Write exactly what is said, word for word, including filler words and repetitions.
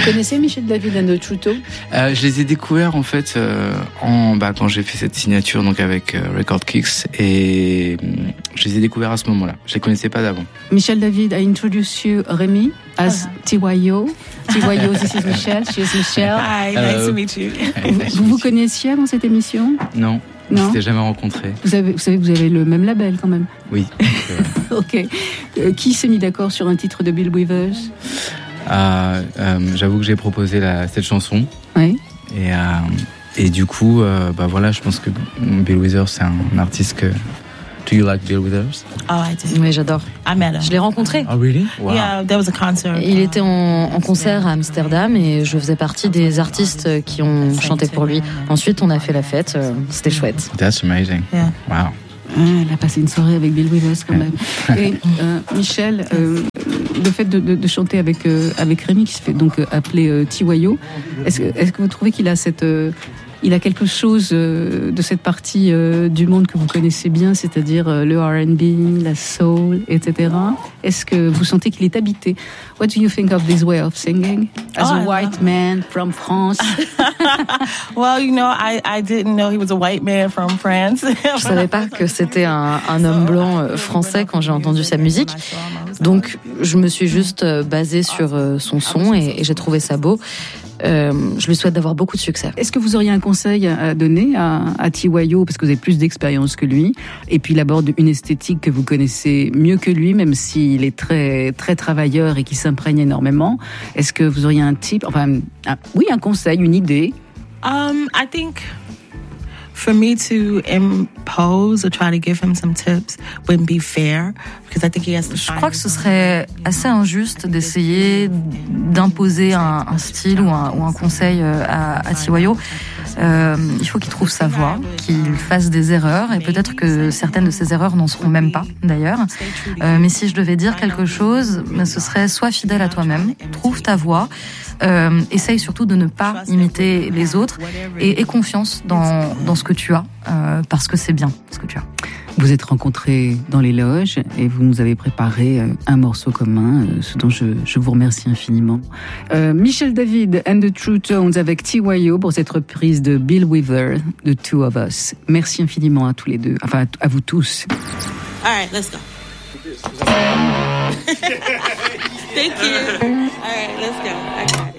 connaissez Michel David and the True Tones? euh, Je les ai découverts en fait euh, en, bah, quand j'ai fait cette signature donc avec euh, Record Kicks et euh, je les ai découverts à ce moment-là. Je les connaissais pas d'avant. Michel David, I introduce you Rémi as uh-huh. T Y O. T Y O, this is Michelle, she is Michelle. Hi, nice Hello. To meet you. Vous vous connaissiez avant cette émission? Non. Non. On s'était jamais rencontrés. Vous, avez, vous savez que vous avez le même label quand même. Oui. Ok. Euh, qui s'est mis d'accord sur un titre de Bill Withers? euh, euh, J'avoue que j'ai proposé la, cette chanson. Oui. Et, euh, et du coup, euh, bah voilà, je pense que Bill Withers, c'est un, un artiste que. Do you like Bill Withers? Oh, I do. Oui, j'adore. I met him. Je l'ai rencontré. Oh, really? Wow. Yeah, there was a concert. Il était en, en concert à Amsterdam et je faisais partie des artistes qui ont chanté pour lui. Ensuite, on a fait la fête. C'était chouette. That's amazing. Yeah. Wow. Ah, elle a passé une soirée avec Bill Withers quand même. Et euh, Michel, euh, le fait de, de, de chanter avec euh, avec Rémi qui se fait donc euh, appeler euh, T Y O, est-ce que est-ce que vous trouvez qu'il a cette euh, il a quelque chose euh, de cette partie euh, du monde que vous connaissez bien, c'est-à-dire euh, le R and B, la soul, et cetera. Est-ce que vous sentez qu'il est habité? What do you think of this way of singing as oh, a white man from France? Well, you know, I, I didn't know he was a white man from France. Je savais pas que c'était un, un homme blanc français quand j'ai entendu sa musique. Donc, je me suis juste basée sur son son et, et j'ai trouvé ça beau. Euh, je lui souhaite d'avoir beaucoup de succès. Est-ce que vous auriez un conseil à donner à, à T Y O, parce que vous avez plus d'expérience que lui, et puis il aborde une esthétique que vous connaissez mieux que lui, même s'il est très très travailleur et qui s'imprègne énormément. Est-ce que vous auriez un type, enfin, un, oui, un conseil, une idée? Um, I think for me to impose or try to give him some tips wouldn't be fair because I think he has to. Je crois que ce serait assez injuste d'essayer d'imposer un, un style ou un, ou un conseil à, à T Y O. Euh, il faut qu'il trouve sa voie, qu'il fasse des erreurs et peut-être que certaines de ces erreurs n'en seront même pas d'ailleurs. Euh, mais si je devais dire quelque chose, ce serait sois fidèle à toi-même, trouve ta voie. Euh, essaye surtout de ne pas imiter les autres et aie confiance dans, dans ce que tu as, euh, parce que c'est bien ce que tu as. Vous êtes rencontrés dans les loges et vous nous avez préparé un morceau commun, ce dont je, je vous remercie infiniment. Euh, Michel David and the True Tones avec T Y O pour cette reprise de Bill Withers, The Two of Us. Merci infiniment à tous les deux, enfin à, à vous tous. All right, let's go. Thank you. All right, let's go. I got it.